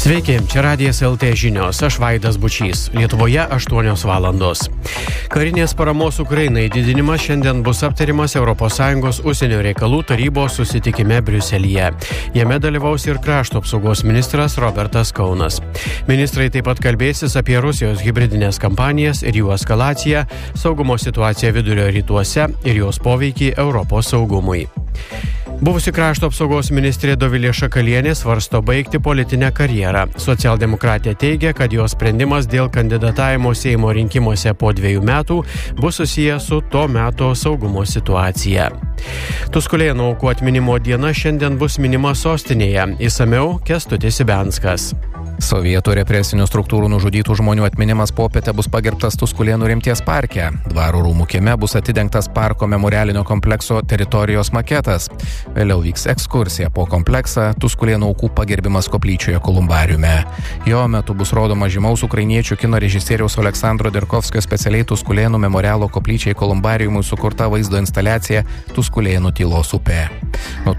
Sveiki, čia Radijas LT žinios, aš Vaidas Bučys. Lietuvoje 8 valandos. Karinės paramos Ukrainai didinimas šiandien bus aptariamas ES užsienio reikalų tarybos susitikime Briuselyje. Jame dalyvaus ir krašto apsaugos ministras Robertas Kaunas. Ministrai taip pat kalbėsis apie Rusijos hibridinės kampanijas ir jų eskalaciją, saugumo situaciją Vidurio rytuose ir jos poveikį Europos saugumui. Buvusi krašto apsaugos ministrė Dovilė Šakalienė svarsto baigti politinę karjerą. Socialdemokratė teigia, kad jos sprendimas dėl kandidatavimo Seimo rinkimuose po 2 metų bus susijęs su to meto saugumo situacija. Tuskulėnų aukų atminimo diena šiandien bus minima sostinėje. Išsamiau Kęstutis Ibenskas. Sovietų represinių struktūrų nužudytų žmonių atminimas popietę bus pagerbtas Tuskulėnų rimties parke. Dvaro rūmų kieme bus atidengtas parko memorialinio komplekso teritorijos maketas. Vėliau vyks ekskursija po kompleksą, Tuskulėnų aukų pagerbimas koplyčioje Kolumbariume. Jo metu bus rodoma žymaus ukrainiečių kino režisieriaus Aleksandro Derkovskio specialiai Tuskulėnų memorialo koplyčiai Kolumbariumui sukurta vaizdo instaliacija Tuskulėnų tylos upė. Nuo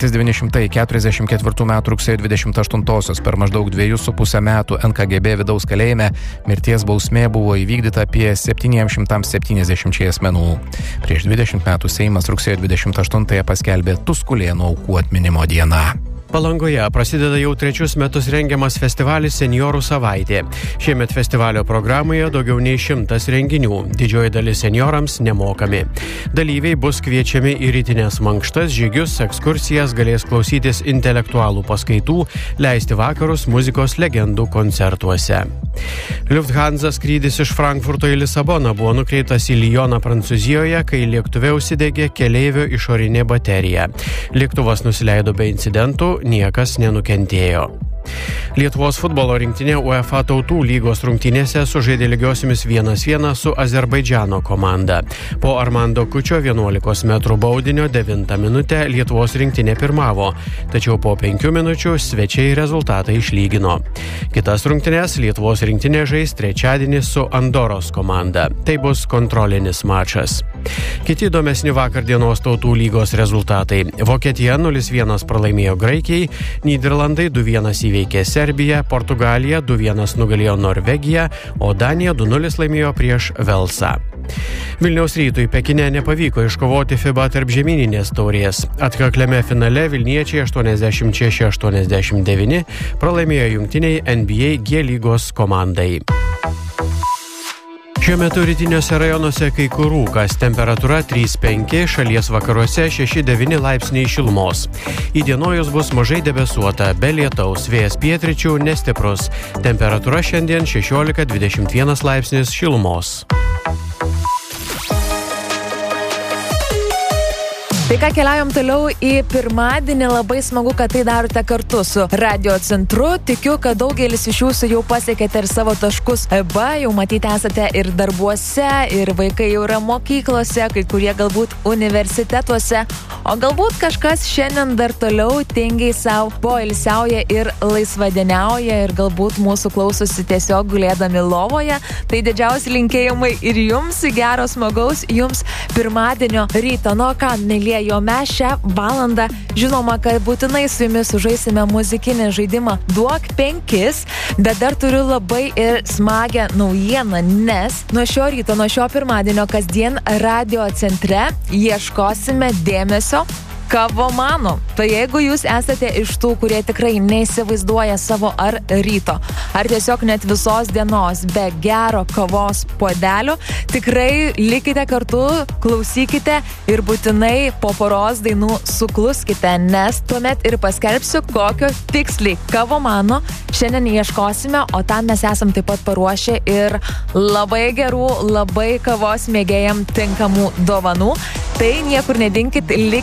1944 m. rugsėjo 28 per maždaug 2,5 metų NKGB vidaus kalėjime mirties bausmė buvo įvykdyta apie 770 asmenų. Prieš 20 metų Seimas rugsėjo 28 paskelbė Tuskulėnų aukų atminimo dieną. Palangoje prasideda jau 3 metus rengiamas festivalis Senjorų savaitė. Šiemet festivalio programoje daugiau nei 100 renginių. Didžioji dalis senjorams nemokami. Dalyviai bus kviečiami į rytinės mankštas, žygius, ekskursijas, galės klausytis intelektualų paskaitų, leisti vakarus muzikos legendų koncertuose. Lufthansa skrydis iš Frankfurto į Lisaboną buvo nukreiptas į Lyoną Prancūzijoje, kai lėktuve užsidegė keleivio išorinė baterija. Lėktuvas nusileido be incidentų, niekas nenukentėjo. Lietuvos futbolo rinktinė UEFA tautų lygos rungtynėse sužaidė lygiosiomis 1-1 su Azerbaidžano komanda. Po Armando Kučio 11 metrų baudinio 9 minutę Lietuvos rinktinė pirmavo, tačiau po 5 minučių svečiai rezultatą išlygino. Kitas rungtynės Lietuvos rinktinė žais trečiadienį su Andoros komanda. Tai bus kontrolinis mačas. Kiti įdomesni vakar dienos tautų lygos rezultatai. Vokietija 0-1 pralaimėjo Graikijai, Nyderlandai 2-1 įveikė Serbiją, Portugalija 2-1 nugalėjo Norvegiją, o Danija 2-0 laimėjo prieš Velsą. Vilniaus Rytui Pekine nepavyko iškovoti FIBA tarpžemyninės taurės. Atkakliame finale vilniečiai 86-89 pralaimėjo jungtiniai NBA G lygos komandai. Šiuo metu rytiniuose rajonuose kai kur rūkas, temperatūra 3-5, šalies vakaruose 6-9 laipsniai šilumos. Įdienojus bus mažai debesuota, be lietaus, vėjas pietryčių nestiprus. Temperatūra šiandien 16-21 laipsnis šilumos. Tai ką, keliaujam toliau į pirmadienį, labai smagu, kad tai darote kartu su Radio Centru. Tikiu, kad daugelis iš jūsų jau pasiekėte ir savo taškus B, jau matyti esate ir darbuose, ir vaikai jau yra mokyklose, kai kurie galbūt universitetuose, o galbūt kažkas šiandien dar toliau tingiai savo poilsiauja ir laisvadieniauja ir galbūt mūsų klausosi tiesiog gulėdami lovoje. Tai didžiausi linkėjimai ir jums, gero smagaus jums pirmadienio ryto. Nu ką, mėlyje, mes šią valandą žinoma, kad būtinai su jumis sužaisime muzikinį žaidimą Duok 5, bet dar turiu labai ir smagią naujieną, nes nuo šio ryto, nuo šio pirmadienio kasdien Radio Centre ieškosime dėmesio kavomano. Tai jeigu jūs esate iš tų, kurie tikrai neįsivaizduoja savo ar ryto, ar tiesiog net visos dienos be gero kavos puodelio, tikrai likite kartu, klausykite ir būtinai po poros dainų sukluskite, nes tuomet ir paskelbsiu, kokio tiksliai kavomano šiandien ieškosime, o tam mes esam taip pat paruošę ir labai gerų, labai kavos mėgėjam tinkamų dovanų. Tai niekur nedinkit, likite